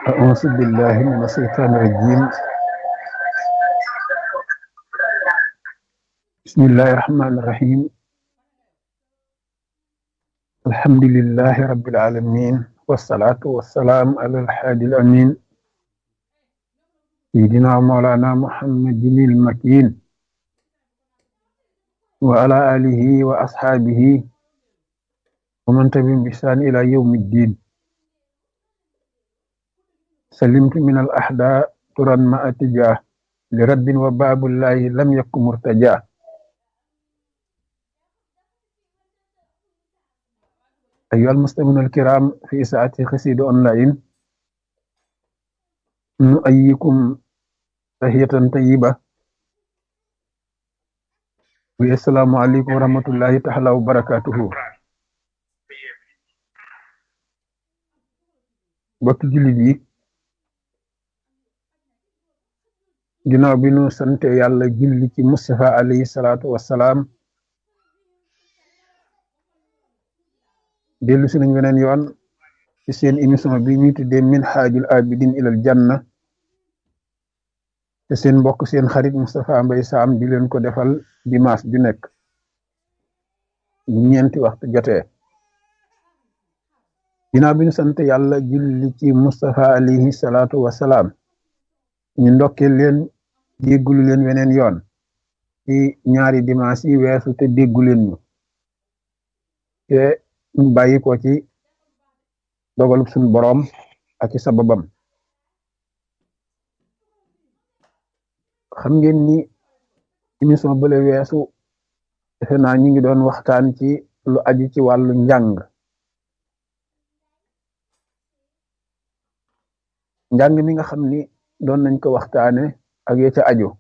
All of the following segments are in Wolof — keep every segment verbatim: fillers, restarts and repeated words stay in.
أعوذ بالله من الشيطان الرجيم. بسم الله الرحمن الرحيم. الحمد لله رب العالمين، والصلاة والسلام على الحادي الأمين سيدنا مولانا محمد المكين وعلى آله وأصحابه ومن تبعهم بإحسان إلى يوم الدين. سلمت من الأحداء ترا ما أتجاه لرب وباب الله لم يكن مرتجاه. أيها المستمعون الكرام، في ساعة قصيدة أونلاين نؤيكم تحية طيبة، والسلام عليكم ورحمة الله تعالى وبركاته. bokk jullit yi, ginnaaw bi nu sante yàlla julli ci Mustafa alayhi salaatu wassalaam, dellu si nañ weneen yoon ci seen émission bi ñuy tuddee Minhajul Abidin ilal Janna, te seen mbokk seen xarit Moustapha Mbaye Sam di leen ko defal dimanche ju nekk bu ñeenti waxtu jotee. ginnaaw bi nu sante yàlla julli ci Mustafa alayhi salaatu wassalaam, ñu ndokkee leen déggulu leen weneen yoon ci ñaari dimanche yi weesu te déggu leen ñu te ñu bàyyi ko ci dogalub suñu boroom ak ci sababam. xam ngeen ni émission bële weesu defe naa ñu ngi doon waxtaan ci lu aju ci wàllu njàng njàng mi nga xam ni doon nañ ko waxtaane ak ya ca aju.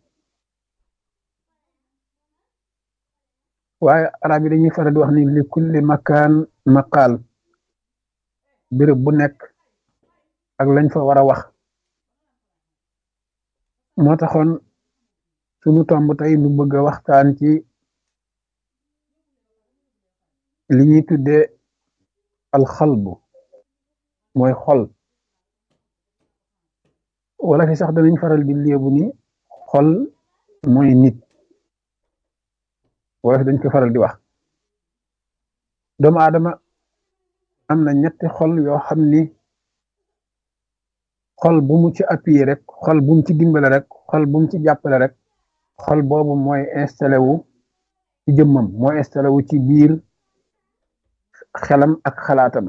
waaye arab yi dañuy faral di wax ni li kulli makaan maqaal, béréb bu nekk ak lañ fa war a wax. moo taxoon sunu tomb tey nu bëgg a waxtaan ci li ñuy tuddee alxalbu, mooy xol. wala fi sax danañ faral di léebu ni xol mooy nit, wala fi dañ ko faral di wax. doomu aadama am na ñetti xol yoo xam ni xol bu mu ci appuyé rek, xol bu mu ci dimbale rek, xol bu mu ci jàppale rek, xol boobu mooy installé wu ci jëmmam, mooy installé wu ci biir xelam ak xalaatam.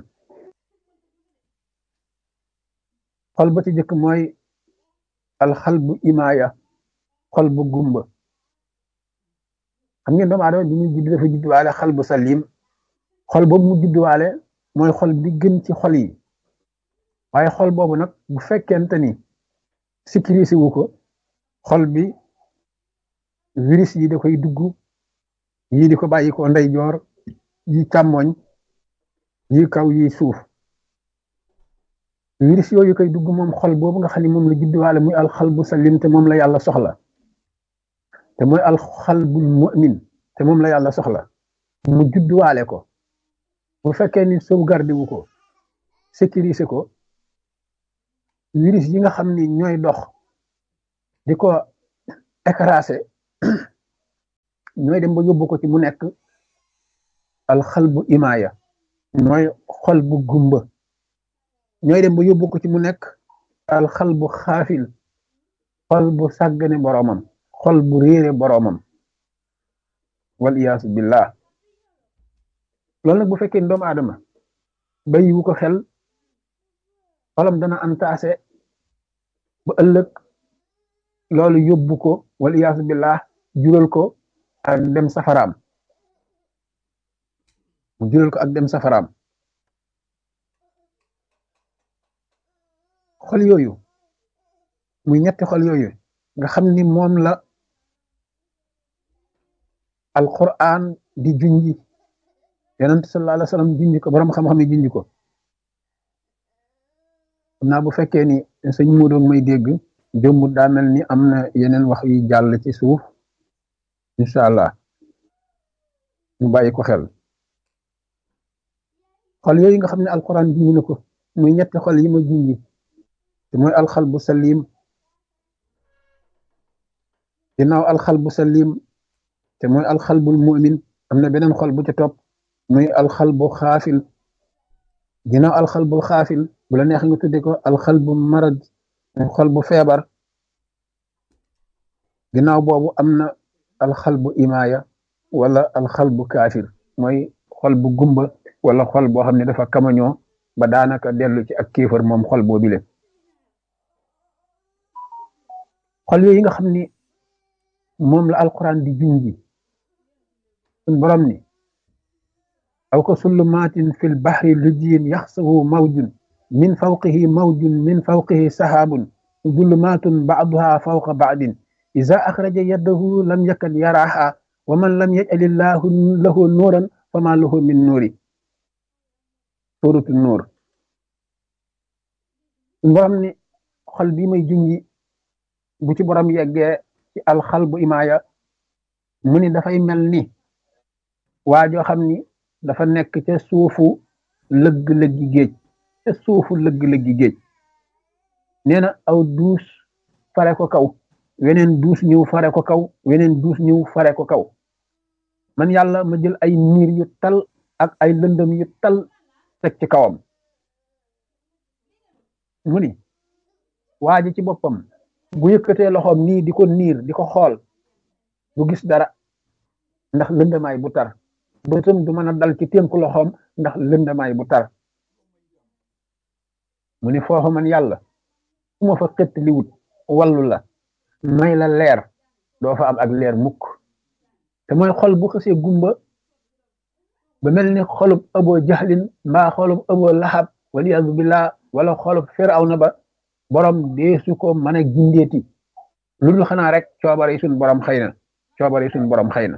xol ba ci jëkk mooy alxalbu imaaya, xol bu gumba. xam ngeen doomu aadama bi muy judd dafa judduwaale xal bu salim. xol boobu mu judduwaale mooy xol bi gën ci xol yi, waaye xol boobu nag bu fekkente ni sécurisé wu ko, xol bi virus yi da koy dugg, yii di ko bàyyi ko ndeyjoor, yi càmmoñ, yi kaw, yi suuf. virus yooyu koy dugg moom xol boobu nga xam ne moom la judduwaale muy alxalbu salim, te moom la yàlla soxla, te mooy alxalbul mu'min, te moom la yàlla soxla mu judduwaale ko. bu fekkee ni sauvegarde wu ko, sécuriser ko, virus yi nga xam ni ñooy dox di ko écraser ñooy dem ba yóbbu ko ci mu nekk alxalbu imaaya, mooy xol bu gumba. ñooy dem ba yóbbu ko ci mu nekk alxalbu xaafil, xol bu sàggane boroomam, xol bu réere boroomam, wal iyaasu billah. loolu nag bu fekkee doomu aadama bàyyiwu ko xel, xolam dana antaase ba ëllëg loolu yóbbu ko, wal iyaasu billah, jural ko ak dem safaraam, mu jural ko ak dem safaraam. xol yooyu muy ñetti xol yooyu nga xam ni moom la alquran di junji, yonent sallallahu alayhi wa sallam junji ko, borom xam-xam yi junji ko. xam naa bu fekkee ni sëñ mu doon may dégg jëmbut, daa mel ni am na yeneen wax yu jàll ci suuf. incha allah ñu bàyyi ko xel. xol yooyu nga xam ne alquran junji na ko muy ñetti xol yi ma junji, te mooy alxalbu salim. ginnaaw alxalbu salim te mooy alxalbul mu'min am na beneen xol bu ca topp muy alxalbu xaafil. ginnaaw alxalbul xaafil bu la neex nga tudde ko alxalbu marad muy xol bu feebar. ginnaaw boobu am na alxalbu imaaya wala alxalbu kaafir mooy xol bu gumba wala xol boo xam ne dafa kamañoo ba daanaka dellu ci ak kéefar moom xol boo bile. xol yooyu nga xam ni moom la alquran di junji suñ borom ni aw ka sullumaatin fil bahri lujjiin yaxsahu mawjun min fawqihi mawjun min fawqihi sahaabun zulumaatun ba'duha fawqa ba'din iza axraja yadahu lam yakad yaraha wa man lam yaj'alillahu lahu nuuran fama lahu min nuuri. suuratu nuur. suñ borom ni xol bii may junji bu ci borom yeggee ci alxalbu imaaya mu ni dafay mel ni waa joo xam ni dafa nekk ca suufu lëgg-lëggi géej ca suufu lëgg-lëggi géej nee na aw duus fare ko kaw weneen duus ñëw fare ko kaw weneen duus ñëw fare ko kaw man yàlla ma jël ay niir yu tal ak ay lëndëm yu tal teg ci kawam. mu ni waa ji ci boppam bu yëkkatee loxoom nii di ko niir di ko xool du gis dara ndax lëndamaay bu tar bëtam du mën a dal ci tënku loxoom ndax lëndamaay bu tar. mu ni foofu man yàlla su ma fa xëtt li wut wallu la may la leer doo fa am ak leer mukk. te mooy xol bu xësee gumba ba mel ni xolub abo jaxlin mbaa xolub abo laxab waliyaasu billah wala xolub firawna ba borom deesu ko mën a gindeeti lu dul xanaa rek coobare yi suñ borom xëy na coobare yi suñ borom xëy na.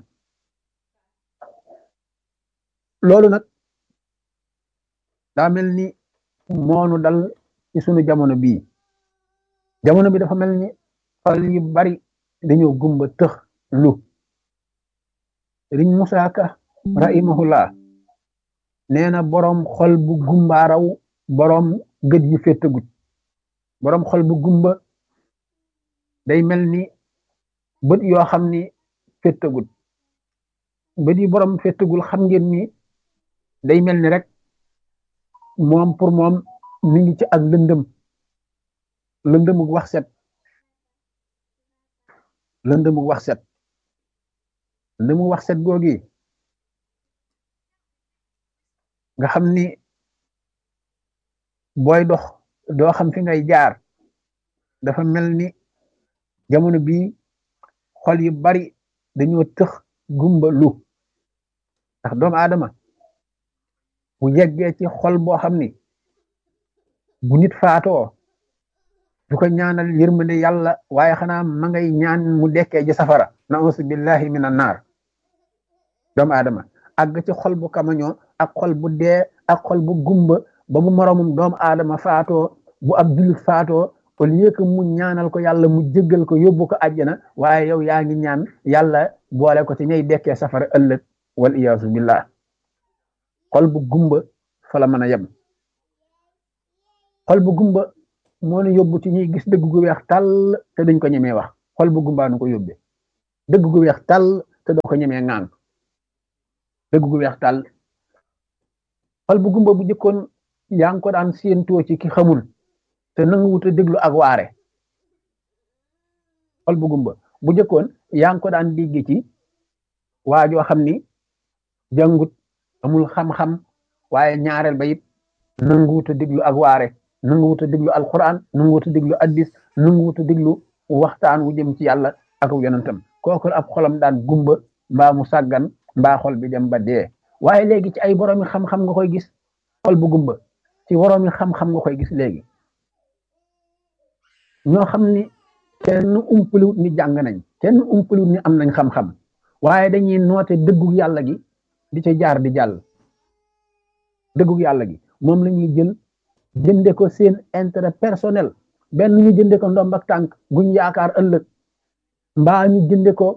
loolu nag daa mel ni moonu dal ci sunu jamono bii. jamono bi dafa mel ni xol yu bari dañoo gumba tëx lu. Sëriñ Musaa Ka rahimahullah nee na borom xol bu gumbaaraw borom gëj yu féttagut. borom xol bu gumba day mel ni bët yoo xam ni féttagut. bët yi borom féttagul xam ngeen ni day mel ni rek moom pour moom mi ngi ci ak lëndëm lëndëmug wax set lëndëmug wax set lëndëmug wax set googi nga xam ni booy dox doo xam fi ngay jaar. dafa mel ni jamono bii xol yu bari dañoo tëx gumba lu ndax doomu aadama bu yeggee ci xol boo xam ni bu nit faatoo du ko ñaanal yërmande yàlla waaye xanaa ma ngay ñaan mu dekkee ji safara nausu billahi min an naar. doomu aadama àgg ci xol bu kamañoo ak xol bu dee ak xol bu gumba ba bu moroomum doomu aadama faatoo bu ab jullit faatoo au lieu que mu ñaanal ko yàlla mu jéggal ko yóbbu ko àjjana waaye yow yaa ngi ñaan yàlla boole ko ci ñay dekkee safara ëllëg wal iyaasu billah. xol bu gumba fa la mën a yem. xol bu gumba moo ñu yóbbu ci ñuy gis dëgg gu weex tàll te duñ ko ñemee wax. xol bu gumbaa nu ko yóbbee dëgg gu weex tàll te doo ko ñemee ŋaan dëgg gu weex tàll. xol bu gumba bu jëkkoon yaa ngi ko daan séentoo ci ki xamul te nangu wut a déglu ak waare. xol bu gumba bu jëkkoon yaa ngi ko daan dégg ci waajoo xam ni jàngut amul xam-xam waaye ñaareel ba it nangu wut a déglu ak waare nangu wut a déglu alquran nangu wut a déglu addis nangu wut a déglu waxtaan wu jëm ci yàlla ak yonentam. kooku ab xolam daan gumba mbaa mu sàggan mbaa xol bi dem ba dee. waaye léegi ci ay boroomi xam-xam nga koy gis xol bu gumba ci boroomi xam-xam nga koy gis léegi ñoo xam ni kenn umpaliwut ni jàng nañ kenn umpaliwut ni am nañ xam-xam waaye dañuy noote dëggug yàlla gi di ca jaar di jàll. dëggug yàlla gi moom la ñuy jël jënde ko seen intérêt personnel benn ñu jënde ko ndomb ak tànk guñ yaakaar ëllëg mbaa ñu jënde ko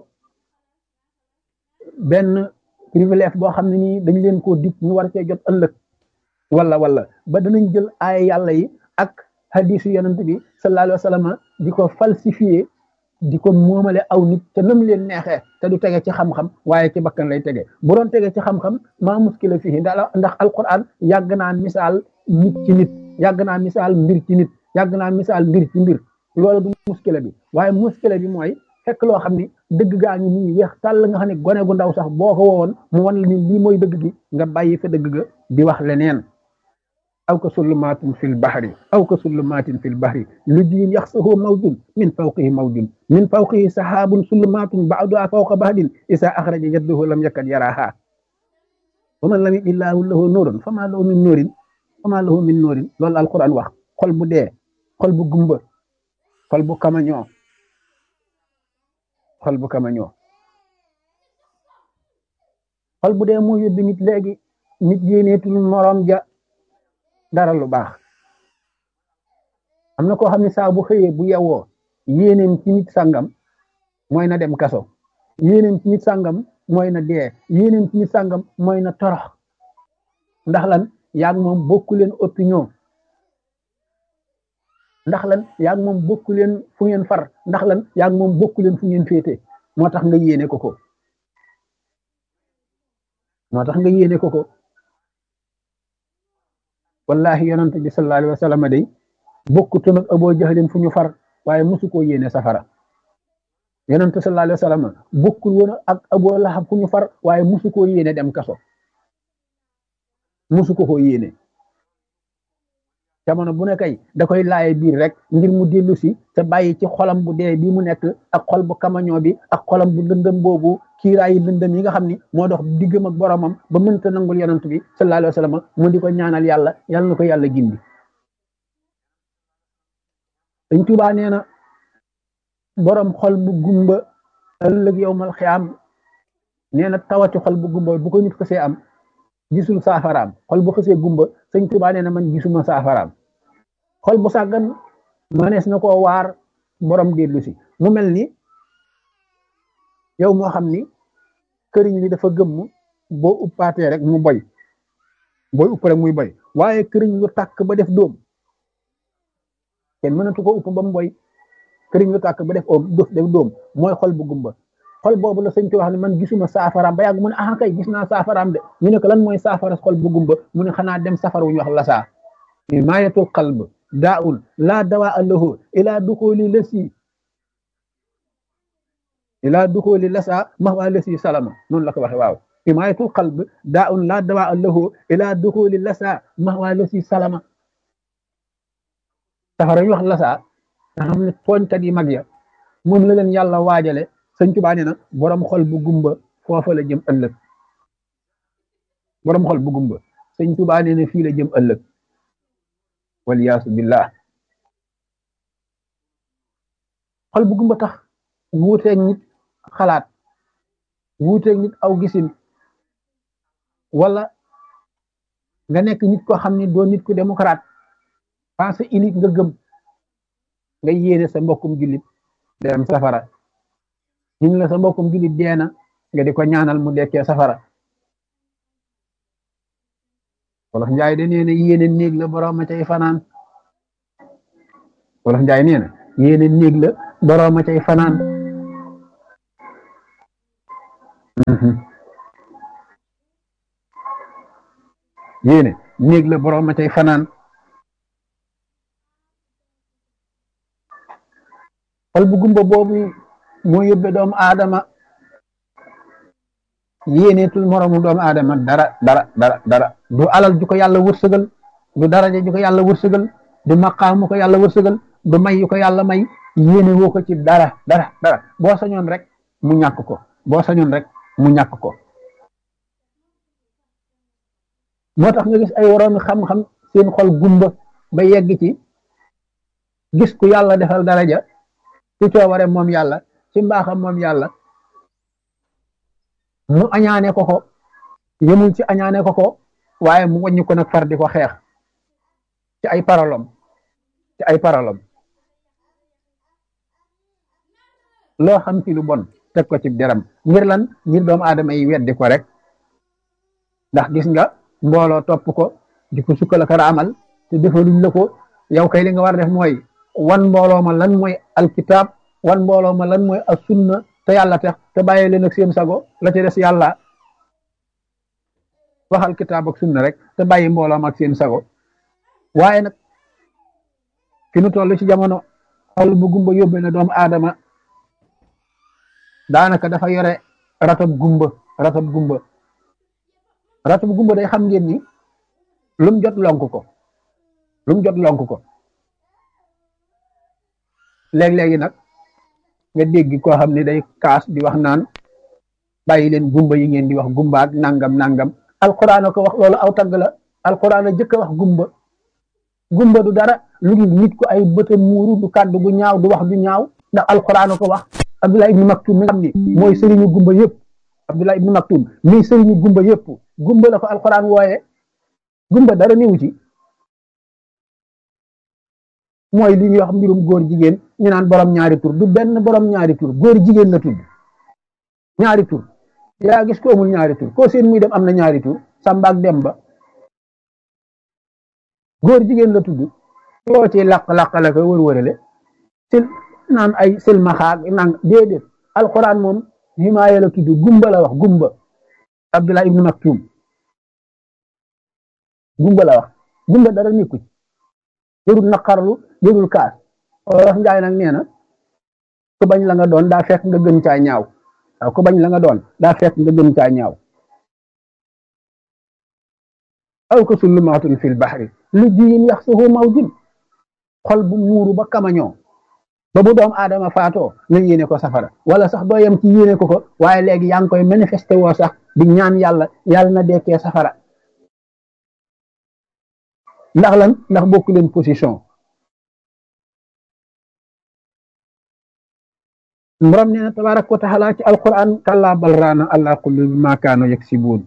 benn privilège boo xam ne nii dañ leen koo dig ñu war cee jot ëllëg wala wala ba danañ jël ay yàlla yi ak hadisu yonent bi sallallahu alayhi wa sallam di ko falsifié di ko moomale aw nit te nam leen neexee te du tege ci xam-xam waaye ci bakkan lay tege bu doon tege ci xam-xam maa muskila fii ndax alquran yàgg naa misaal nit ci nit yàgg naa misaal mbir ci nit yàgg naa misaal mbir ci mbir loolu du muskila bi waaye muskila bi mooy fekk loo xam ni dëgg gaa ngi nii weex tàll nga xam ne gone gu ndaw sax boo ko woowoon mu wan la ni lii mooy dëgg gi nga bàyyi fa dëgg ga di wax leneen aw ka sullumatin fil bahri aw ka sullumatin fil bahri lujjin yaxsahu mawjun min fawqihi mawjun min fawqihi sahabun sullumatun ba'duha fawqa bahdin isa axraja yaddahu lam yakad yaraha wa man lam yaj'illahu lahu nuurun fama lahu min nuurin fama lahu min nuurin loolu alquran wax xol bu dee xol bu gumba xol bu kamañoo xol bu kamañoo xol bu dee moo yóbbi nit léegi nit yéeneetul morom ja dara lu baax am na koo xam ne saa bu xëyee bu yewwoo yéeneem ci nit sàngam mooy na dem kaso yéeneem ci nit sàngam mooy na dee yéeneem ci nit sàngam mooy na torox ndax lan yaag moom bokku leen opinion ndax lan yaag moom bokku leen fu ngeen far ndax lan yaag moom bokku leen fu ngeen féete moo tax nga yéene ko ko moo tax nga yéene ko ko wallahi yonent bi sallallahu alayhi wa sallam day bokkutu nag Abu Jahlin fu ñu far waaye musu koo yéene safara yonent sallallahu alayhi wa sallam bokkul woon ak Abu Lahab fu ñu far waaye musu koo yéene dem kaso musu ko koo yéene jamono bu ne kay da koy laaye biir rek ngir mu dellu si te bàyyi ci xolam bu dee bi mu nekk ak xol bu kamañoo bi ak xolam bu lëndëm boobu kiiraayi lëndëm yi nga xam ni moo dox diggam ak boromam ba mënta nangul yonent bi sallallahu alayhi wa sallam mu di ko ñaanal yàlla yàlla na ko yàlla gindi Sëñ Tuubaa nee na borom xol bu gumba ëllëg yowmal xiyaam nee na tawati xol bu gumba bu ko nit xësee am gisul saafaraam xol bu xësee gumba Sëñ Tuubaa nee na man gisuma saafaraam xol bu sàggan manees na koo waar borom dellu si mu mel ni yow moo xam ni këriñ li dafa gëmm boo uppaatee rek mu boy booy upp rek muy boy waaye këriñ lu tàkk ba def dóom kenn mënatu ko upp ba mu boy këriñ lu tàkk ba def oom def dóom mooy xol bu gumba xol boobu la sëñ ci wax ne man gisuma saafaraam ba yàgg mu ne ah kay gis naa saafaraam de ñu ne ko lan mooy saafara xol bu gumba mu ne xanaa dem safara wu ñu wax lasaa maayatul qalb daa'un laa dawaa lahu ilaa duxuli lasi ilaa duxuli lasaa mahwa lasi salama noonu la ko waxe waaw maayatul qalb daa'un laa dawaa lahu ilaa duxuli lasaa mahwa lasi salama safara yu wax lasaa nga xam ne tooñkat yi mag ya moom la leen yàlla waajale Sëñ Tuubaa nee na borom xol bu gumba foofa la jëm ëllëg borom xol bu gumba Sëñ Tuubaa nee na fii la jëm ëllëg waliyaasu billah xol bu gumba tax wuuteeg nit xalaat wuuteeg nit aw gisin wala nga nekk nit koo xam ne doo nit ku démocrate pensée unique nga gëm nga yéene sa mbokkum jullit dem safara ñu la sa mbokkum jullit deena nga di ko ñaanal mu dekkee safara wolof njaay de nee na yéene néeg la boroom a cay fanaan wolof njaay nee na yéene néeg la boroom a cay fanaan yéene néeg la boroom a cay fanaan xol bu gumba boobu moo yóbbe doomu aadama yéeneetul moromu doomu aadama dara dara dara dara du alal ju ko yàlla wërsëgal du daraja ju ko yàlla wërsëgal du maqaamu ko yàlla wërsëgal du may yu ko yàlla may yéene woo ko ci dara dara dara boo sañoon rek mu ñàkk ko boo sañoon rek mu ñàkk ko moo tax nga gis ay woroomi xam-xam seen xol gumba ba yegg ci gis ku yàlla defal daraja ci coobare moom yàlla ci mbaaxam moom yàlla mu añaane ko ko yemul ci añaane ko ko waaye mu wàññi ko nag far di ko xeex ci ay parolom ci ay parolom loo xam ci lu bon teg ko ci deram ngir lan ngir doomu aadama yi weddi ko rek ndax gis nga mbooloo topp ko di ko sukkal ak raamal te defaluñ la ko yow kay li nga war a def mooy wan mbooloo ma lan mooy alkitab wan mbooloo ma lan mooy as sunna te yàlla tax te bàyyi leen ak seen sago la ci des yàlla waxal kitaab ak sunna rek te bàyyi mbooloo ma ak seen sago waaye nag fi nu toll ci jamono xol bu gumba yóbbe na doomu aadama daanaka dafa yore ratab gumba ratab gumba ratab gumba day xam ngeen ni lum jot lonk ko lum jot lonk ko léeg-léegi nag nga dégg koo xam ne day kaas di wax naan bàyyi leen gumba yi ngeen di wax gumba ak nangam nangam alquran ko wax loolu aw tagg la alquran a jëkk a wax gumba gumba du dara lu dul nit ko ay bëtam muuru du kàddu gu ñaaw du wax du ñaaw ndax alquran ko wax Abdullah ibnu Maktum mi nga xam ni mooy sëriñu gumba yëpp Abdullah ibnu Maktum mi sëriñu gumba yëpp gumba la ko alquran wooye gumba dara néew ci mooy li ñuy wax mbirum góor jigéen ñu naan borom ñaari tur du benn borom ñaari tur góor jigéen la tudd ñaari tur yaa gis ko amul ñaari tur koo seen muy dem am na ñaari tur Samba ak Demba góor jigéen la tudd yoo ci laq-laq la ko wër-wërale sil naan ay silmaxaag nang déedéet alquran moom himaaya la tudd gumba la wax gumba Abdullah ibnu Maktum gumba la wax gumba dara nekku ci jërul naqarlu jërul kaas wax njaay nag nee na ku bañ la nga doon daa fekk nga gën caa ñaaw waaw ku bañ la nga doon daa fekk nga gën caa ñaaw aw ko sullumaatun fil baxri lu jiyin yaxsuhu mawjun xol bu muuru ba kamañoo ba bu doom aadama faatoo nga yéene ko safara wala sax doo yem ci yéene ko ko waaye léegi yaa ngi koy manifesté woo sax di ñaan yàlla yàlla na dekkee safara ndax lan ndax bokku leen position borom nee na tabaaraka wa taala ci alquran kallaa bal raana alaa quluubihim maa kaanuu yaksibuun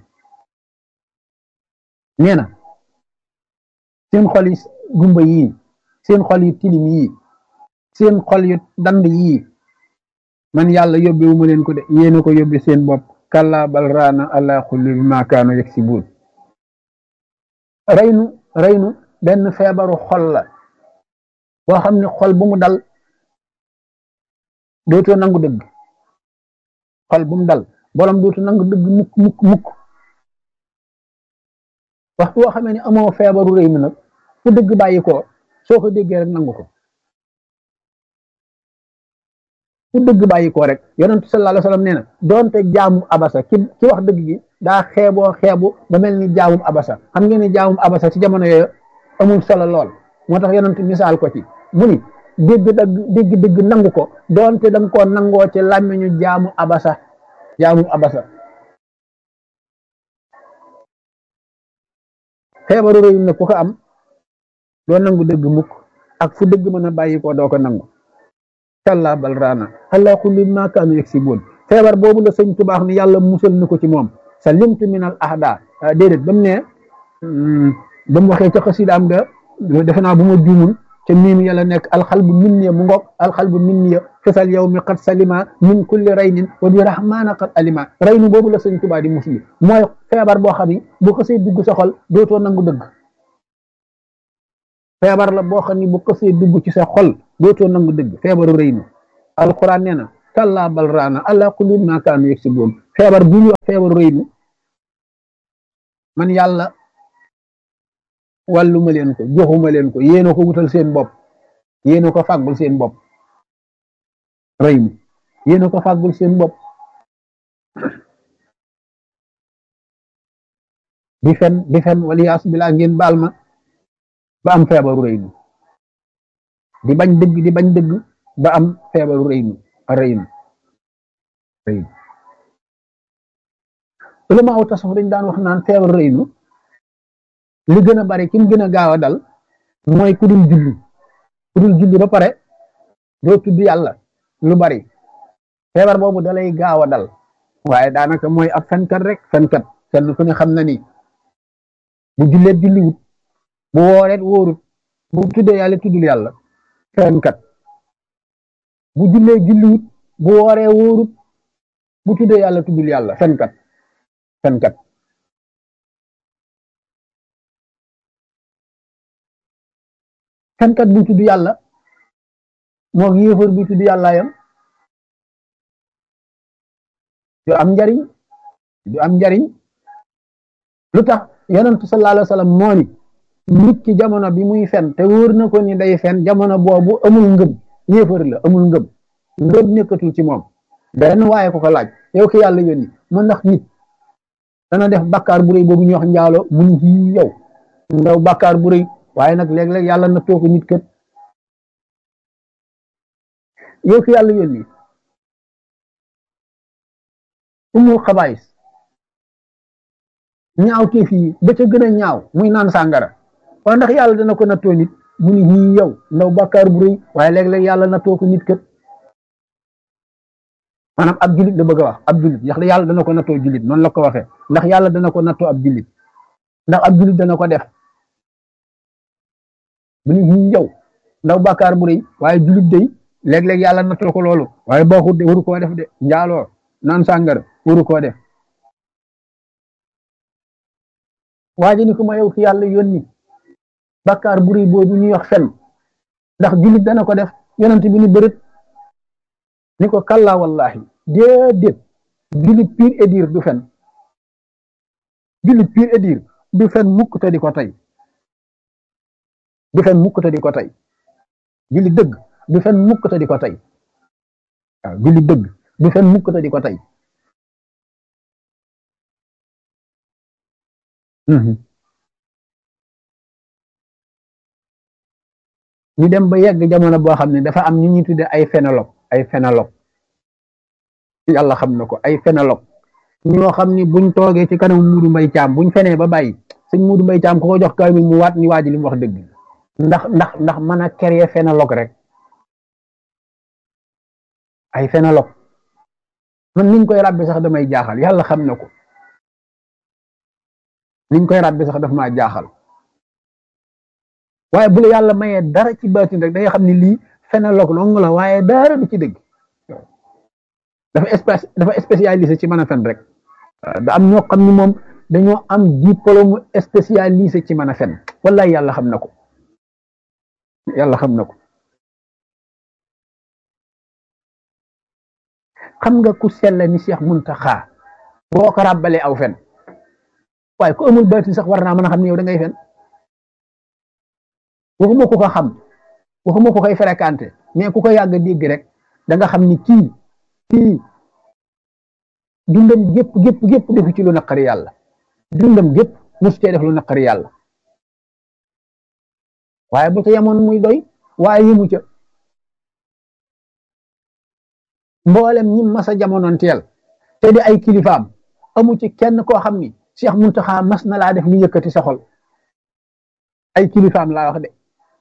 nee na seen xol yi gumba yii seen xol yi tilim yii seen xol yu dand yii man yàlla yóbbewu ma leen ko de yéena ko yóbbe seen bopp kallaa bal raana alaa quluubihim maa kaanuu yaksibuun reynu reynu benn feebaru xol la boo xam ne xol bu mu dal dootoo nangu dëgg xol bu mu dal borom dootoo nangu dëgg mukk mukk mukk waxtu boo xamee ne amoo feebaru rëy mi nag fu dëgg bàyyi ko soo ko déggee rek nangu ko fu dëgg bàyyi ko rek yonent sallallahu alayhi wa sallam nee na doonte jaamu abasa ki ki wax dëgg gi daa xeeboo xeebu ba mel ni jaamum abasa xam ngeen ni jaamum abasa ci jamono yooyu amul solo lool moo tax yonent misaal ko ci mu ni dégg dëgg dégg dëgg nangu ko doonte danga koo nangoo ci làmmiñu jaamu abasa jaamu abasa feebaru rëy na ku ko am doo nangu dëgg mukk ak fu dëgg mën a bàyyi ko doo ko nangu kallaa bal raana alaa quluubihim maa kaanuu yaksibuun feebar boobu la sëñ Tuubaa ni yàlla musal na ko ci moom salimtu min al ahda déedéet ba mu ne ba mu waxee ca xasidaam ga defe naa bu ma juumul te miim yàlla nekk alxalbu minniya mu ngoog alxalbu minniya fisal yow mi qad salima min kulli raynin wa bi rahmaana qad alima raynu boobu la sëñ Tuubaa di musli mooy feebar boo xam ni bu xasee dugg sa xol dootoo nangu dëgg feebar la boo xam ni bu xasee dugg ci sa xol dootoo nangu dëgg feebaru raynu alquran nee na kallaa bal raana alaa quluubihim maa kaanuu yaksibuun feebar bu ñu wax feebaru raynu man yàlla wàllu ma leen ko joxuma leen ko yéena ko wutal seen bopp yéena ko fàggul seen bopp rëy mi yéena ko fàggul seen bopp di fen di fen waliyaas bilaa ngeen baal ma ba am feebaru rëy mi di bañ dëgg di bañ dëgg ba am feebaru rëy mi rëy mi rëy mi ulama aw tasawuf dañ daan wax naan feebaru rëy mi li gën a bari ki mu gën a gaaw a dal mooy ku dul julli ku dul julli ba pare doo tudd yàlla lu bari feebar boobu dalay gaaw a dal waaye daanaka mooy ab fenkat rek fenkat kenn ku ne xam na ni bu julleet julliwut bu wooreet wóorut bu tuddee yàlla tuddul yàlla fenkat bu jullee julliwut bu wooree wóorut bu tuddee yàlla tuddul yàlla fenkat fenkat fenkat bi tudd yàlla moo yéefar bi tudd yàlla yam du am njariñ du am njariñ lu tax yonentu sallallahu alayhi wa sallam moo ni nit ki jamono bi muy fen te wóor na ko ni day fen jamono boobu amul ngëm yéefar la amul ngëm ngëm nekkatul ci moom benn waaye ko ko laaj yow ki yàlla yónni mu ndax nit dana def bàkkaar bu rëy boobu ñuy wax njaalo mu ni ci yow ndaw bàkkaar bu rëy waaye nag léeg-léeg yàlla na toog nit kët yow ki yàlla yónni umul xabaayis ñaaw teef yi ba ca gën a ñaaw muy naan sàngara waaye ndax yàlla dana ko nattoo nit mu ni ñii yow ndaw bàkkaar bu rëy waaye léeg-léeg yàlla nattoo ko nit kët maanaam ab julit da bëgg a wax ab julit ndax yàlla dana ko nattoo julit noonu la ko waxee ndax yàlla dana ko nattoo ab julit ndax ab julit dana ko def mu ni ñii yow ndaw bàkkaar bu rëy waaye julit day léeg-léeg yàlla nattoo ko loolu waaye baaxut de waru koo def de njaaloo naan sàngara waru koo def waaye ni ko ma yow ki yàlla yónni bàkkaar bu rëy boobu ñuy wax fen ndax julit dana ko def yonent bi ni bërët ni ko kalla wallahi déedéet julit pire et dire du fen julit pire et dire du fen mukk te di ko tey du fen mukk te di ko tey julit dëgg du fen mukk te di ko tey waaw julit dëgg du fen mukk te di ko tey ñu dem ba yegg jamono boo xam ne dafa am ñu ñuy tudde ay phénologue ay phénologue yàlla xam na ko ay phénologue ñoo xam ni buñ toogee ci kanam Muudu Mbay Caam buñ fenee ba bàyyi sëñ Muudu Mbay Caam ku ko jox kaamil mu waat ni waa ji li mu wax dëgg ndax ndax ndax mën a créer phénologue rek ay phénologue man niñ koy ràbbi sax damay jaaxal yàlla xam na ko niñ koy ràbbi sax daf maa jaaxal waaye bu la yàlla mayee dara ci baatin rek da nga xam ni lii phénologue dong la waaye dara du ci dëgg dafa espèce dafa spécialisé ci mën a fen rek da am ñoo xam ni moom dañoo am diplôme spécialisé ci mën a fen wallahi yàlla xam na ko yàlla xam na ko xam nga ku sell ni Cheikh Muntaxa boo ko ràbbalee aw fen waaye ku amul baatin sax war naa mën a xam ne yow da ngay fen waxuma ku ko xam waxuma ku koy fréquenté mais ku ko yàgg dégg rek da nga xam ni kii kii dundam gépp gépp gépp defu ci lu naqari yàlla dundam gépp musu cee def lu naqari yàlla waaye bu ca yemoon muy doy waaye yëmu ca mboolem ñi masa jamonoon teel te di ay kilifaam amu ci kenn koo xam ni Cheikh Muntaxa mas na laa def lu yëkkati sa xol ay kilifaam laa wax de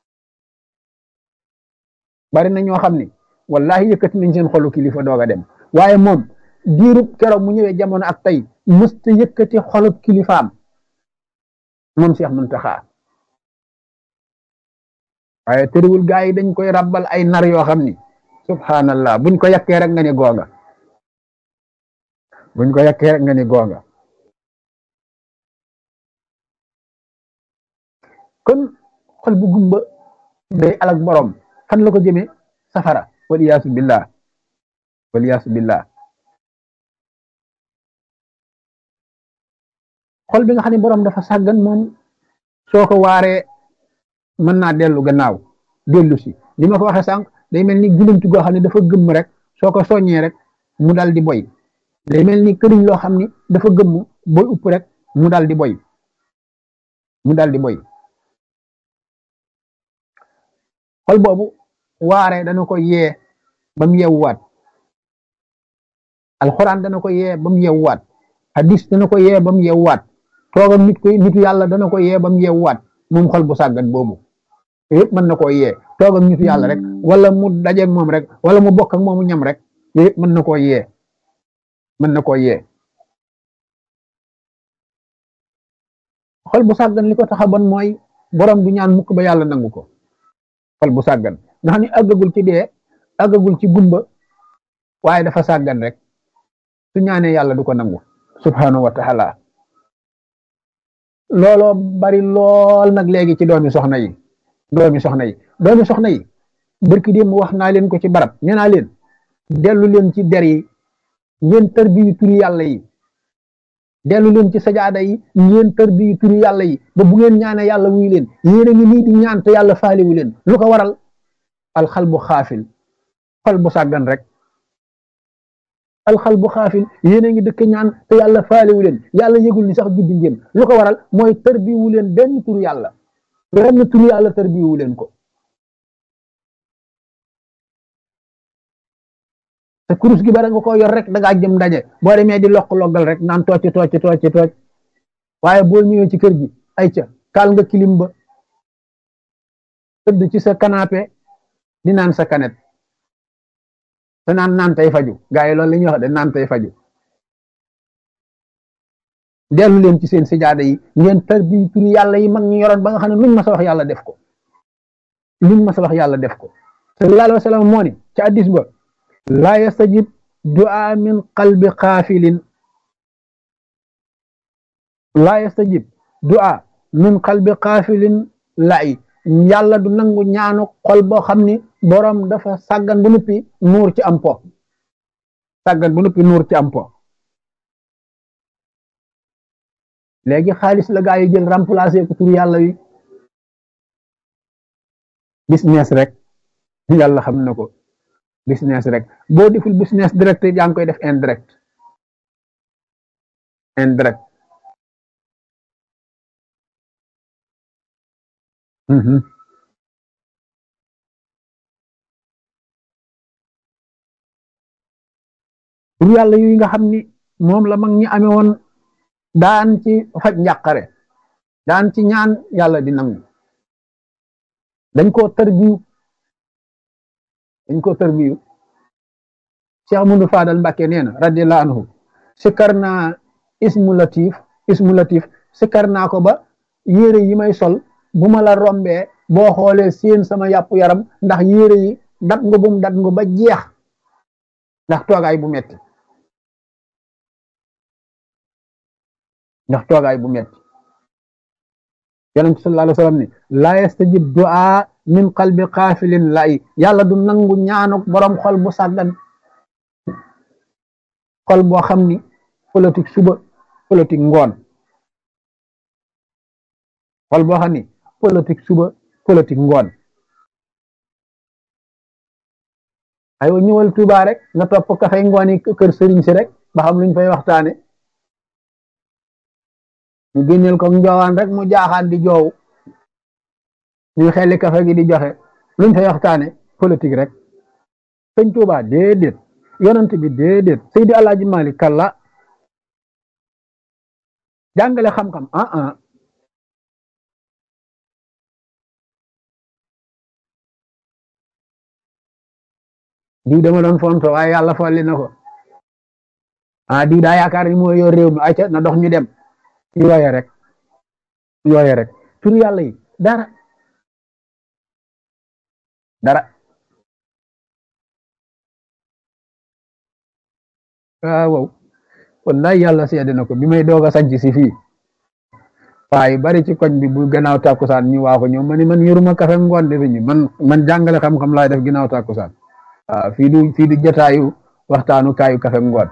bari na ñoo xam ni wallahi yëkkati nañ seen xolu kilifa doog a dem waaye moom diirub keroog mu ñëwee jamono ak tey mësta yëkkati xolub kilifaam moom Cheikh Muntaxa waaye tëriwul gaa yi dañ koy rabbal ay nar yoo xam ni subhanallah buñ ko yàkkee rek nga ni goonga buñ ko yàkkee rek nga ni goonga kon xol bu gumba day alak borom fan la ko jëmee safara waliyaasu billah waliyaasu billah xol bi nga xam ne borom dafa sàggan moom soo ko waaree mën naa dellu gannaaw dellu si li ma ko waxee sànq day mel ni gulantu goo xam ne dafa gëmm rek soo ko soññee rek mu dal di boy day mel ni këriñ loo xam ni dafa gëmm boy upp rek mu dal di boy mu dal di boy xol boobu waare dana ko yee ba mu yeewuwaat alxuraan dana ko yee ba mu yeewuwaat hadis dana ko yee ba mu yeewuwaat toogam nit ko nitu yàlla dana ko yee ba mu yeewuwaat moom xol bu sàggan boobu yëpp mën na koo yee toogam nitu yàlla rek wala mu dajeeg moom rek wala mu bokk ak moomu ñam rek yëpp mën na koo yee mën na koo yee xol bu sàggan li ko tax a bon mooy borom du ñaan mukk ba yàlla nangu ko xol bu sàggan nga xam ne àggagul ci dee àggagul ci gumba waaye dafa sàggan rek su ñaanee yàlla du ko nangu subhanahu wa taala looloo bari lool nag léegi ci doomi soxna yi doomi soxna yi doomi soxna yi barki démb wax naa leen ko ci barab nee naa leen dellu leen ci der yi ngeen tarbiyu turi yàlla yi dellu leen ci sajaada yi ngeen tarbiyu turi yàlla yi ba bu ngeen ñaane yàlla wuy leen yéen a ngi nii di ñaan te yàlla faaliwu leen lu ko waral alxal bu xaafil xol bu sàggan rek alxal bu xaafil yéen a ngi dëkk ñaan te yàlla faaliwu leen yàlla yëgul ni sax juddi ngeen lu ko waral mooy tarbiyu leen benn turu yàlla benn turu yàlla tarbiyu leen ko te kurus gi bara nga ko yor rek da ngaa jëm ndaje boo demee di lokk loggal rek naan tooc tooc tooc tooc waaye boo ñëwee ci kër gi ay ca kaal nga kilim ba tëdd ci sa canapé di naan sa kanet te naan naan tey faju gaa yi loolu la ñuy wax de naan tey faju dellu leen ci seen sijaada yi ngeen tarbi turi yàlla yi mag ñu yoroon ba nga xam ne luñ ma sa wax yàlla def ko luñ ma sa wax yàlla def ko sallallahu alayhi wa sallam moo ni ci addis ba laa yastajib du'a min qalbi xaafilin laa yastajib du'a min qalbi xaafilin lay yàlla du nangu ñaanu xol boo xam ni borom dafa sàggan bu nuppi nuur ci am po sàggan bu nuppi nuur ci am po léegi xaalis la gaa yi jël remplacer ko tur yàlla wi business rek yàlla xam na ko business rek boo deful business direct yaa ngi koy def indirect indirect tur yàlla yu nga xam ni moom la mag ñi amee woon daan ci faj njàqare daan ci ñaan yàlla di nangu dañ koo tarbiyu dañ koo tarbiyu Cheikh Amadou Fadal Mbàkke nee na radiyallahu anhu sikkar naa ismu latif ismu latif sikkar naa ko ba yére yi may sol bu ma la rombee boo xoolee seen sama yàpp yaram ndax yére yi dat nga bum dat nga ba jeex ndax toogaay bu metti ndax toogaay bu metti yonent sallallahu alayhi wa sallam ni laa yastajib du'a min qalbi xaafilin lay yàlla du nangu ñaanuk borom xol bu sàggan xol boo xam ni politique suba politique ngoon xol boo xam ni politique suba politique ngoon aywa ñëwal Tuuba rek nga topp kafay ngoon yi kër sëriñ si rek ba xam luñ fay waxtaane ñu génneel ko njoowaan rek mu jaaxaan di joow ñu xelli kafe gi di joxe luñ fay waxtaane politique rek sëñ Tuuba déedéet yonent bi déedéet Seydi Alaaji Malik kalla jàngale xam-xam ah ah diw dama doon fonto waaye yàlla folli na ko ah diw daa yaakaar ni moo yor réew mi ayca na dox ñu dem yooye rek yooye rek tur yàlla yi dara dara ah wow wallahi yàlla seede na ko bi may doog a sanc si fii waaye bari ci koñ bi bu gannaaw tàkkusaan ñu waa ko ñëw ma ni man yoruma kafe ngoon de ñu man man jàngale xam-xam laay def ginnaaw tàkkusaan waaw fii du fii du jotaayu waxtaanu kaayu kafe ngoon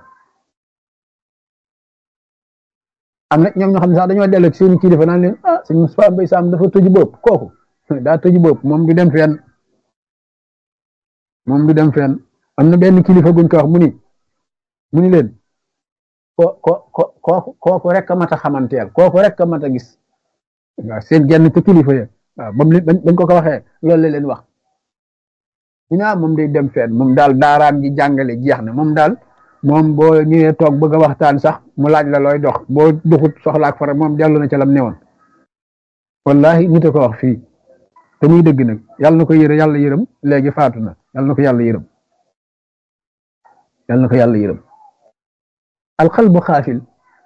am na ñoom ñoo xam ne sax dañoo dellu ci seen kilifa naan leen ah sëñ Moustapha Mbaye Sam dafa tëju bopp kooku daa tëju bopp moom du dem fenn moom du dem fenn am na benn kilifa guñ ko wax mu ni mu ni leen ko ko ko kooku kooku rek a mat a xamanteel kooku rek a mat a gis waaw seen genn te kilifa ya waaw bam bañ ko ko waxee loolu la leen wax ñu naa moom day dem fenn moom daal daaraam ji jàngale jeex na moom daal moom boo ñëwee toog bëgg a waxtaan sax mu laaj la looy dox boo duxut soxlaak fara moom dellu na ca lam newoon wallahi nit a ko wax fii te muy dëgg nag yàlla na ko yërë yàlla yërëm léegi faatu na yàlla na ko yàlla yërëm yàlla na ko yàlla yërëm alxalbu xaafil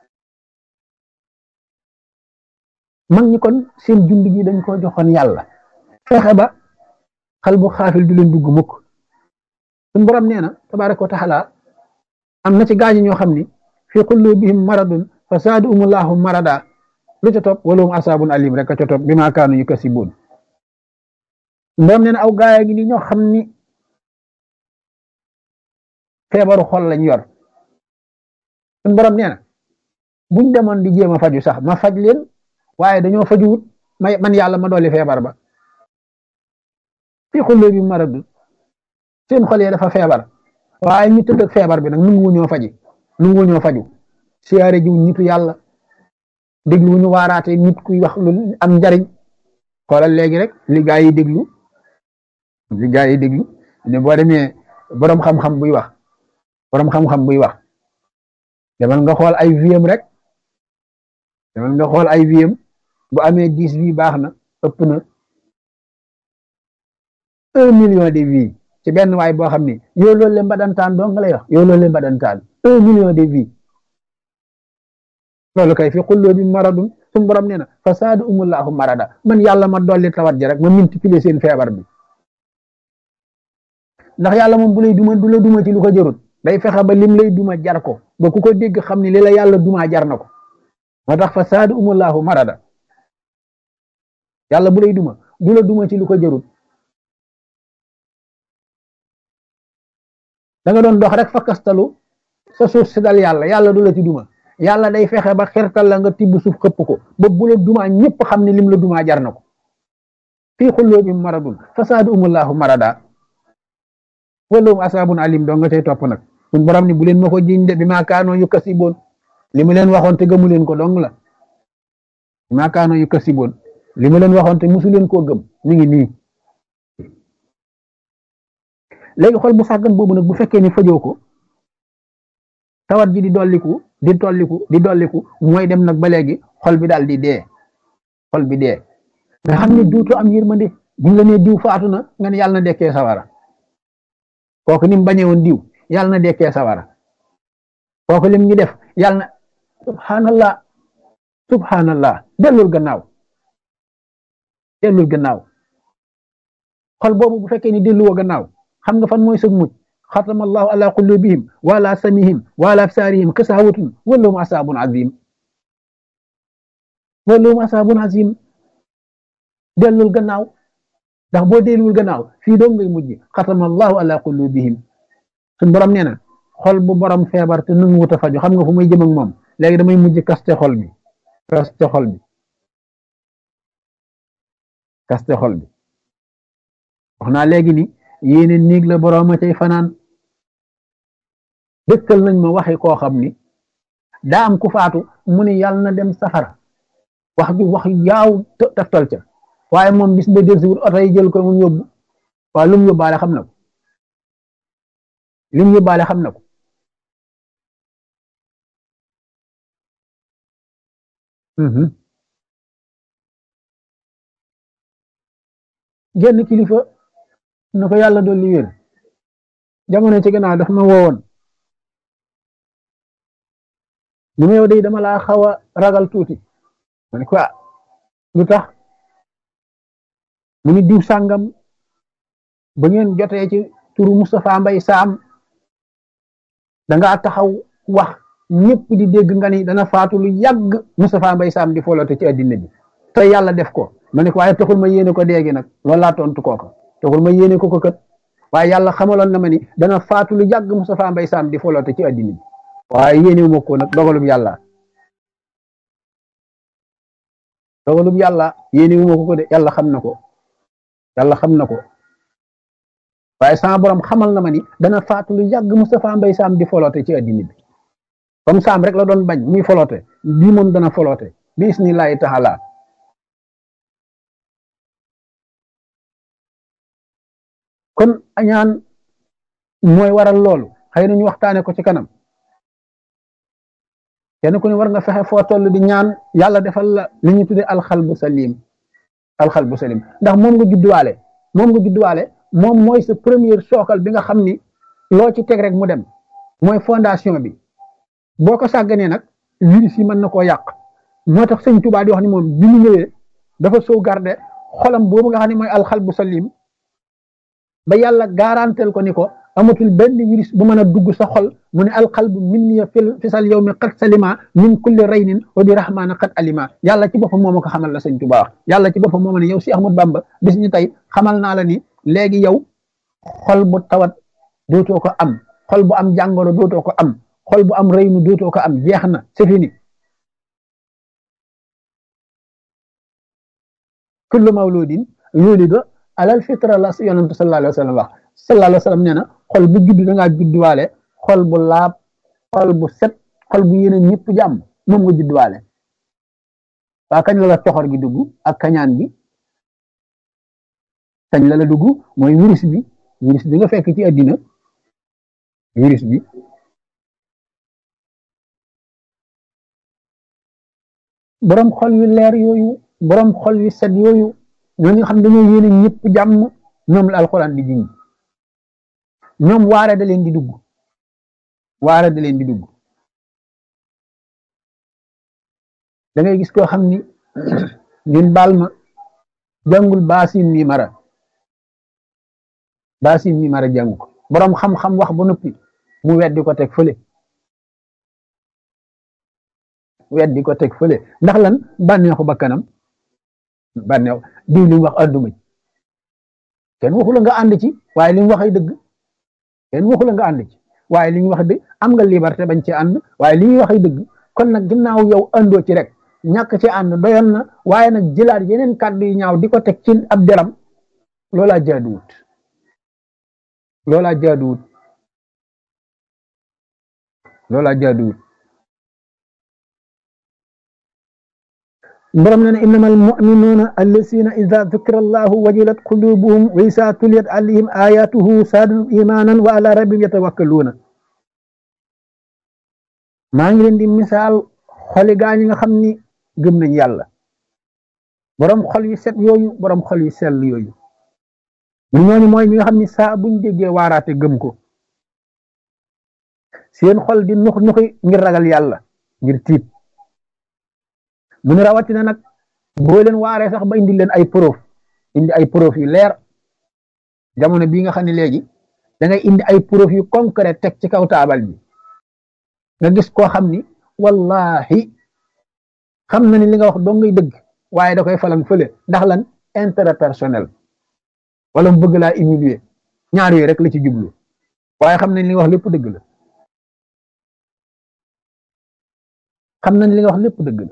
mag ñi kon seen dund gi dañ ko joxoon yàlla fexe ba xalbu xaafil du leen dugg mukk suñ borom nee na tabaraka wa taala am na ci gaañi ñoo xam ni fi qulubihim maradun fa zaadahumullahu marada lu ca topp walahum asaabun alim rek a ca topp bi maa kaanu yukasibuun borom nee na aw gaaya gi ni ñoo xam ni feebaru xol lañ yor suñ borom nee na buñ demoon di jéem a faju sax ma faj leen waaye dañoo fajuwut may man yàlla ma dolli feebar ba fii xullee bi maradu seen xol yi dafa feebar waaye ñu tëdd ak feebar bi nag nu ngu ñoo faji nu ngu ñoo faju siyaare jiw nitu yàlla déglu ñu waaraate nit kuy wax lu am njariñ xoolal léegi rek li gaa yi déglu li gaa yi déglu ne boo demee borom xam-xam buy wax borom xam-xam buy wax demal nga xool ay viem rek demal nga xool ay viem bu amee dix vie baax na ëpp na un million de vie ci benn waay boo xam ni yow loolu le mbadantaan doo nga lay wax yow loolu le mbadantaan un million de vie loolu kay fi xulloo bi maradun suñu borom nee na fasaadu umullahu marada man yàlla ma dolli tawat ji rek ma multiplier seen feebar bi ndax yàlla moom bu lay duma du la duma ci lu ko jarut day fexe ba lim lay duma jar ko ba ku ko dégg xam ni li la yàlla duma jar na ko moo tax fasaadu umullahu marada yàlla bu lay duma du la duma ci lu ko jarut da nga doon dox rek fa kastalu sa suuf si dal yàlla yàlla du la ci duma yàlla day fexe ba xirtal la nga tibb suuf xëpp ko ba bu la duma ñëpp xam ne lim la duma jar na ko fii xulloo bi maradun fasaadu umullahu marada walum asaabun alim doo nga tey topp nag suñ borom ni bu leen ma ko jiñ de bi maa kaanoo yu kasiboon li mu leen waxoon te gëmu leen ko dong la bi maa kaanoo yu kasiboon li mu leen waxoon te musu leen koo gëm mi ngi nii léegi xol bu sàggan boobu nag bu fekkee ni fajoo ko tawat ji di dolliku di tolliku di dolliku mooy dem nag ba léegi xol bi daal di dee xol bi dee nga xam ne duutu am yërmande buñ la nee diw faatu na nga ne yàlla na dekkee sawara kooku ni mu bañee woon diw yàlla na dekkee sawara kooku lim ñu def yàlla na subhanallah subhanallah dellul gannaaw dellul gannaaw xol boobu bu fekkee ni delluwoo gannaaw xam nga fan mooy sëg mucc xatama allahu ala qulubihim wa ala samihim wa ala absarihim kasawatun walahum asabun azim walahum asabun azim dellul gannaaw ndax boo delluwul gannaaw fii doom ngay mujj xatama allahu ala qulubihim suñ borom nee na xol bu borom feebar te nangu wut a faju xam nga fu muy jëm ak moom léegi damay mujj kaste xol bi kaste xol bi kaste xol bi wax naa léegi ni yéene néeg la borom a cay fanaan dëkkal nañ ma waxi koo xam ni daa am ku faatu mu ni yàlla na dem safara wax ju wax yaaw taftal ca waaye moom bis ba del si wut oto yi jël ko mu yóbbu waaye lu mu yóbbaale xam na ko lu mu yóbbaale xam na ko genn kilifa na ko yàlla doon li wér jamono ci gannaaw daf ma woowoon ni ma yow day dama laa xaw a ragal tuuti ma ne ko ah lu tax mu ni diw sàngam ba ngeen jotee ci turu Moustapha Mbay Saam dangaa taxaw wax ñëpp di dégg nga ni dana faatu lu yàgg Moustapha Mbay Saam di foloote ci addina bi te yàlla def ko ma ne ko waaye taxul ma yéene ko déegi nag loolu laa tontu kooka taxul ma yéene ko ko kat waaye yàlla xamaloon na ma ni dana faatu lu yàgg Moustapha Mbay Saam di foloote ci addina bi waaye yéene wu ma ko nag dogalub yàlla dogalub yàlla yéene wu ma ko ko de yàlla xam na ko yàlla xam na ko waaye sama borom xamal na ma ni dana faatu lu yàgg Moustapha Mbay Saam di foloote ci addina bi comme Saam rek la doon bañ muy foloote bii moom dana foloote bi isnillahi taala kon añaan mooy waral loolu xëy na ñu waxtaane ko ci kanam kenn ku ne war nga fexe foo toll di ñaan yàlla defal la li ñu tuddee alxalbu salim alxalbu salim ndax moom nga judduwaale moom nga judduwaale moom mooy sa première sookal bi nga xam ni loo ci teg rek mu dem mooy fondation bi boo ko sàgganee nag virus yi mën na koo yàq moo tax sëñ Tuubaa di wax ni moom bi mu ñëwee dafa sauvegarder xolam boobu nga xam ne mooy alxalbu salim ba yàlla garantel ko ni ko amatul benn virus bu mën a dugg sa xol mu ne alqalbu minni fisal yawmi qad salima min kulli raynin wa bi rahmana qad alima yàlla ci boppam moo ma ko xamal la sëñ Tuubaa wax yàlla ci boppam moo ma ne yow si Ahmad Bamba bis ni tey xamal naa la ni léegi yow xol bu tawat dootoo ko am xol bu am jàngoro dootoo ko am xol bu am raynu dootoo ko am jeex na c'est fini kullu mawludin yulidu alal fitra la yonent sallallahu alayhi wa sallam wax sallallahu alayhi wa sallam nee na xol bu judd da ngaa judduwaale xol bu laab xol bu set xol bu yéene ñëpp jàmm moom nga judduwaale waa kañ la la coxor gi dugg ak kañaan gi kañ la la dugg mooy virus bi virus bi nga fekk ci àddina virus bi borom xol yu leer yooyu borom xol yu set yooyu ñoo nga xam dañoo yéene ñëpp jàmm ñoom la alxuraan di jiñ ñoom waare da leen di dugg waare da leen di dugg da ngay gis koo xam ni ngeen baal ma jàngul baasin mi mara baasin mi mara jàng ko borom xam-xam wax ba noppi mu weddi ko teg fële weddi ko teg fële ndax lan bànneexu bakkanam bànneexu diw li mu wax ànduma ci kenn waxu la nga ànd ci waaye li mu wax ay dëgg kenn waxu la nga ànd ci waaye li ñu wax dëgg am nga liberté bañ ci ànd waaye li ñuy wax ay dëgg kon nag ginnaaw yow àndoo ci rek ñàkk ci ànd doyoon na waaye nag jëlaat yeneen kàddu yi ñaaw di ko teg ci ab deram loolaa jaaduwut loolaa jaaduwut loolaa jaaduwut borom na ne innamal mu'minuuna allazina ida dukira allahu wajilat qulubuhum wa isa tuliyat alayhim ayatuhu saadum imanan wa ala rabbihim yatawakkaluuna maa ngi leen di misaal xoli gaa ñi nga xam ni gëm nañ yàlla borom xol yu set yooyu borom xol yu sell yooyu ñu ñooñu mooy ñi nga xam ni saa buñ déggee waaraate gëm ko seen xol di nux nuxi ngir ragal yàlla ngir tiit mu ne rawatina nag boo leen waaree sax ba indi leen ay proof indi ay proof yu leer jamono bii nga xam ne léegi da ngay indi ay proof yu concret teg ci kaw taabal bi nga gis koo xam ni wallahi xam na ni li nga wax doo ngay dëgg waaye da koy falang fële ndax lan intérêt personnel wala mu bëgg laa humilier ñaar yooyu rek la ci jublu waaye xam nañ li nga wax lépp dëgg la xam nañ li nga wax lépp dëgg la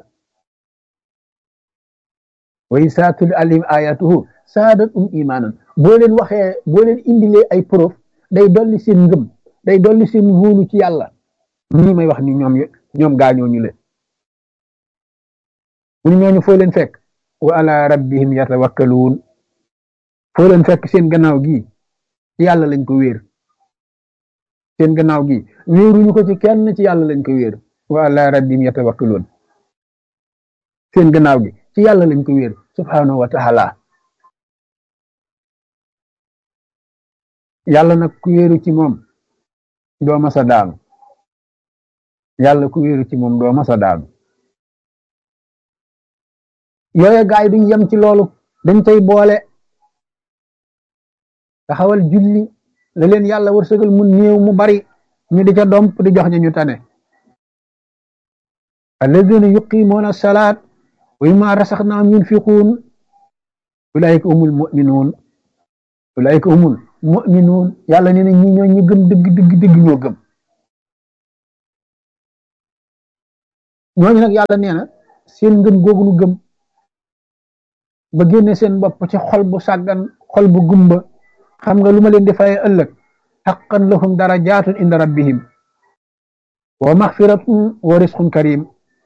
wa izaa tuliyat alayhim ayatuhu saadathum imanan boo leen waxee boo leen indilee ay preuve day dolli seen ngëm day dolli seen wóolu ci yàlla ñii may wax ni ñoom ñoom gaañoo ñu leen mu ñooñu foo leen fekk wa ala rabbihim yatawakkaluun foo leen fekk seen gannaaw gi ci yàlla lañ ko wéer seen gannaaw gi wéeruñu ko ci kenn ci yàlla lañ ko wéer wa ala rabbihim yatawakkaluun seen gannaaw gi ci yàlla lañ ko wéer subhanahu wa taala yàlla nag ku wéeru ci moom doo masa daanu yàlla ku wéeru ci moom doo masa daanu yooye gaay duñ yem ci loolu dañ cay boole taxawal julli la leen yàlla wërsëgal mu néew mu bari ñu di ca domp di jox ñu ñu tane alladina yuqimuuna salaat wa mimma rasaxnaahum yunfiquun ulaika humul muminuun ulaika humul muminuun yàlla nee na ñi ñoo ñu gëm dëgg dëgg dëgg ñoo gëm ñooñu nag yàlla nee na seen ngëm googu nu gëm ba génne seen bopp ci xol bu sàggan xol bu gumba xam nga lu ma leen di faye ëllëg haqqan lahum darajaatun inda rabbihim wa maxfiratun wa risqun karim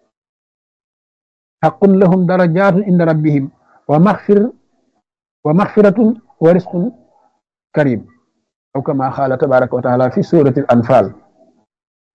haqqun lahum darajaatun inda rabbihim wa maxfir wa maxfiratun wa risqun karim aw kama qaala tabaraka wa taala fi surati al anfal